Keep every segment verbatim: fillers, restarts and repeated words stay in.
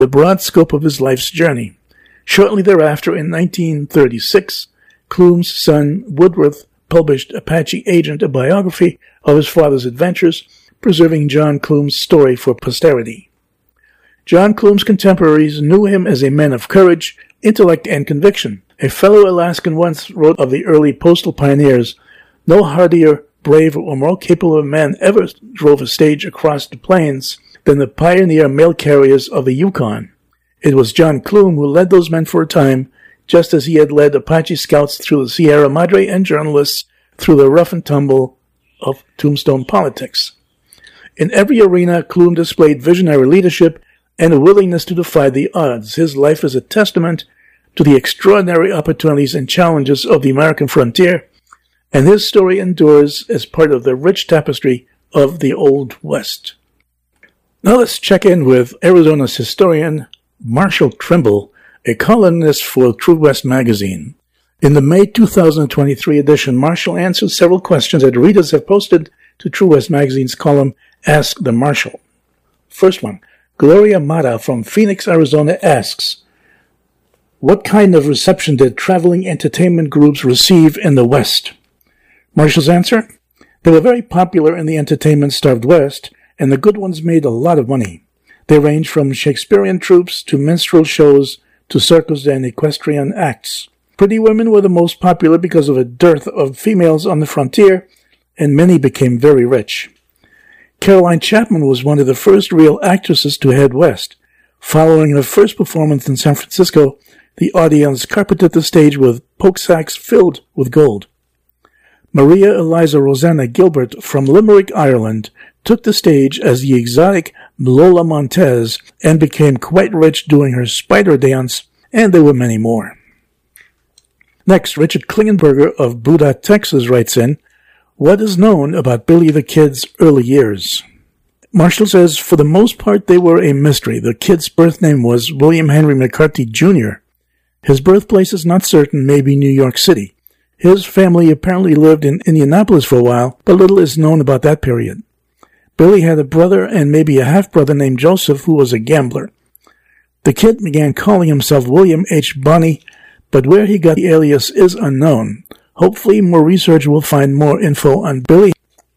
the broad scope of his life's journey. Shortly thereafter, in nineteen thirty-six, Clume's son Woodworth published Apache Agent, a biography of his father's adventures, preserving John Clume's story for posterity. John Clume's contemporaries knew him as a man of courage, intellect, and conviction. A fellow Alaskan once wrote of the early postal pioneers, "No hardier, braver, or more capable of man ever drove a stage across the plains than the pioneer mail carriers of the Yukon. It was John Clume who led those men for a time, just as he had led Apache scouts through the Sierra Madre and journalists through the rough and tumble of Tombstone politics." In every arena, Clume displayed visionary leadership and a willingness to defy the odds. His life is a testament to the extraordinary opportunities and challenges of the American frontier, and his story endures as part of the rich tapestry of the Old West. Now let's check in with Arizona's historian Marshall Trimble, a columnist for True West magazine. In the May two thousand twenty-three edition, Marshall answers several questions that readers have posted to True West magazine's column Ask the Marshall. First one, Gloria Mata from Phoenix, Arizona asks, what kind of reception did traveling entertainment groups receive in the West? Marshall's answer, they were very popular in the entertainment-starved West, and the good ones made a lot of money. They ranged from Shakespearean troupes to minstrel shows to circus and equestrian acts. Pretty women were the most popular because of a dearth of females on the frontier, and many became very rich. Caroline Chapman was one of the first real actresses to head west. Following her first performance in San Francisco, the audience carpeted the stage with poke sacks filled with gold. Maria Eliza Rosanna Gilbert from Limerick, Ireland, took the stage as the exotic Lola Montez and became quite rich doing her spider dance, and there were many more. Next, Richard Klingenberger of Buda, Texas writes in, what is known about Billy the Kid's early years? Marshall says, for the most part, they were a mystery. The kid's birth name was William Henry McCarthy Junior His birthplace is not certain, maybe New York City. His family apparently lived in Indianapolis for a while, but little is known about that period. Billy had a brother and maybe a half-brother named Joseph who was a gambler. The kid began calling himself William H. Bonney, but where he got the alias is unknown. Hopefully more research will find more info on Billy.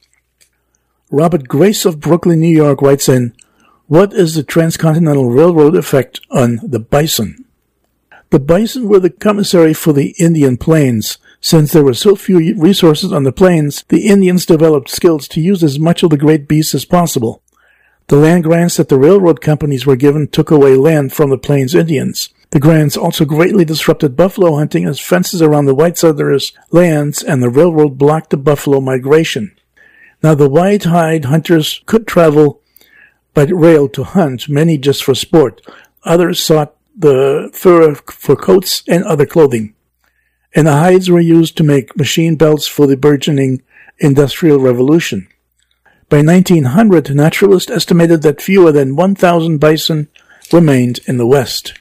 Robert Grace of Brooklyn, New York writes in, what is the Transcontinental Railroad effect on the bison? The bison were the commissary for the Indian Plains. Since there were so few resources on the plains, the Indians developed skills to use as much of the great beasts as possible. The land grants that the railroad companies were given took away land from the Plains Indians. The grants also greatly disrupted buffalo hunting as fences around the white settlers' lands and the railroad blocked the buffalo migration. Now the white-hide hunters could travel by rail to hunt, many just for sport. Others sought the fur for coats and other clothing. And the hides were used to make machine belts for the burgeoning Industrial Revolution. By nineteen hundred, naturalists estimated that fewer than one thousand bison remained in the West.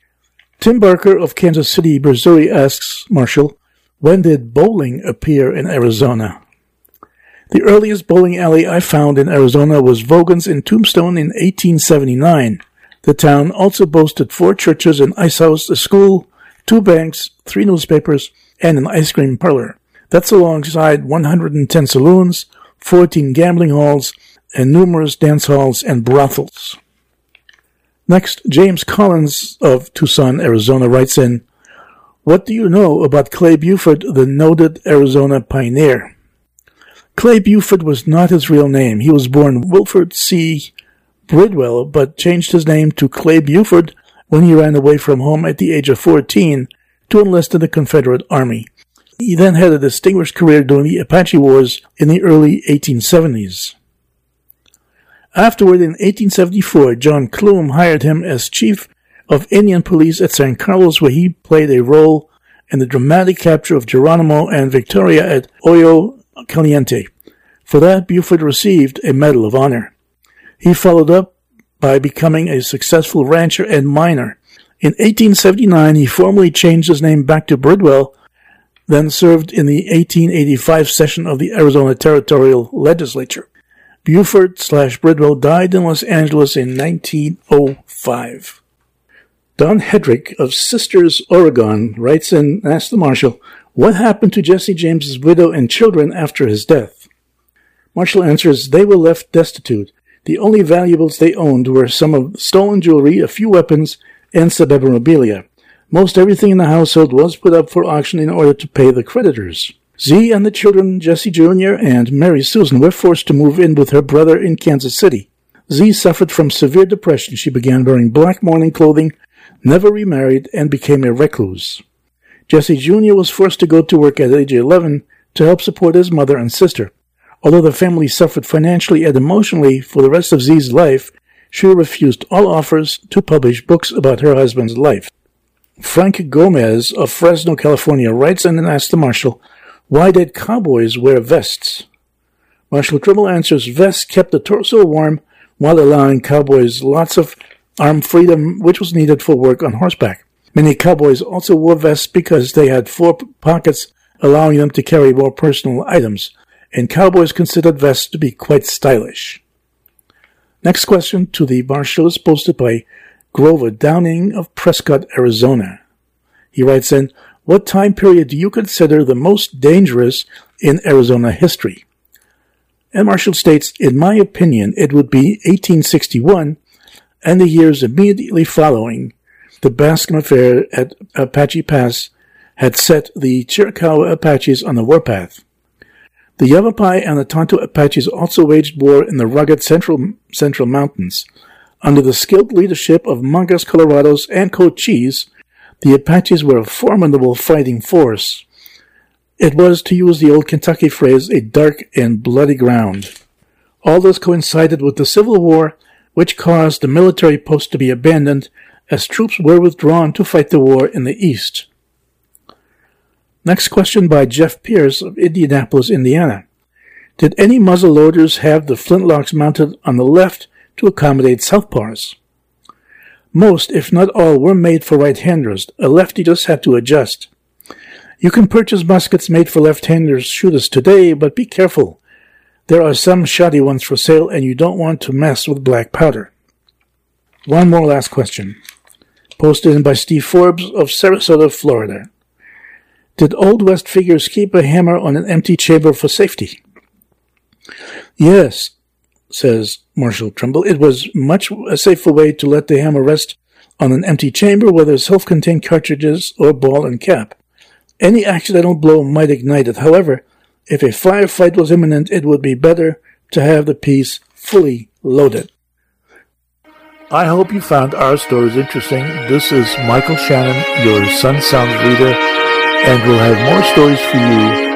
Tim Barker of Kansas City, Missouri asks Marshall, when did bowling appear in Arizona? The earliest bowling alley I found in Arizona was Vogan's in Tombstone in eighteen seventy-nine. The town also boasted four churches, an ice house, a school, two banks, three newspapers, and an ice cream parlor. That's alongside one hundred ten saloons, fourteen gambling halls, and numerous dance halls and brothels. Next, James Collins of Tucson, Arizona writes in, what do you know about Clay Buford, the noted Arizona pioneer? Clay Buford was not his real name. He was born Wilford C. Bridwell, but changed his name to Clay Buford when he ran away from home at the age of fourteen to enlist in the Confederate Army. He then had a distinguished career during the Apache Wars in the early eighteen seventies. Afterward, in eighteen seventy-four, John Clume hired him as chief of Indian Police at San Carlos, where he played a role in the dramatic capture of Geronimo and Victoria at Oyo Caliente. For that, Buford received a Medal of Honor. He followed up by becoming a successful rancher and miner. In eighteen seventy-nine, he formally changed his name back to Bridwell, then served in the eighteen eighty-five session of the Arizona Territorial Legislature. Buford slash Bridwell died in Los Angeles in nineteen oh five. Don Hedrick of Sisters, Oregon, writes in and asks the Marshal, what happened to Jesse James's widow and children after his death? Marshal answers, they were left destitute. The only valuables they owned were some of the stolen jewelry, a few weapons, and some memorabilia. Most everything in the household was put up for auction in order to pay the creditors. Z and the children, Jesse Junior and Mary Susan, were forced to move in with her brother in Kansas City. Z suffered from severe depression. She began wearing black mourning clothing, never remarried, and became a recluse. Jesse Junior was forced to go to work at age eleven to help support his mother and sister. Although the family suffered financially and emotionally for the rest of Z's life, she refused all offers to publish books about her husband's life. Frank Gomez of Fresno, California, writes and asks the Marshal, why did cowboys wear vests? Marshal Trimble answers, vests kept the torso warm while allowing cowboys lots of arm freedom, which was needed for work on horseback. Many cowboys also wore vests because they had four pockets, allowing them to carry more personal items, and cowboys considered vests to be quite stylish. Next question to the Marshal is posted by Grover Downing of Prescott, Arizona. He writes in, what time period do you consider the most dangerous in Arizona history? And Marshal states, in my opinion, it would be eighteen sixty-one and the years immediately following. The Bascom affair at Apache Pass had set the Chiricahua Apaches on the warpath. The Yavapai and the Tonto Apaches also waged war in the rugged central central mountains. Under the skilled leadership of Mangas Colorados and Cochise, the Apaches were a formidable fighting force. It was, to use the old Kentucky phrase, a dark and bloody ground. All this coincided with the Civil War, which caused the military post to be abandoned as troops were withdrawn to fight the war in the east. Next question by Jeff Pierce of Indianapolis, Indiana. Did any muzzle loaders have the flintlocks mounted on the left to accommodate southpaws? Most, if not all, were made for right-handers. A lefty just had to adjust. You can purchase muskets made for left-handers shooters today, but be careful. There are some shoddy ones for sale, and you don't want to mess with black powder. One more last question. Posted in by Steve Forbes of Sarasota, Florida. Did Old West figures keep a hammer on an empty chamber for safety? Yes, says Marshal Trimble. It was much a safer way to let the hammer rest on an empty chamber, whether self-contained cartridges or ball and cap. Any accidental blow might ignite it. However, if a firefight was imminent, it would be better to have the piece fully loaded. I hope you found our stories interesting. This is Michael Shannon, your Sun Sounds reader, and we'll have more stories for you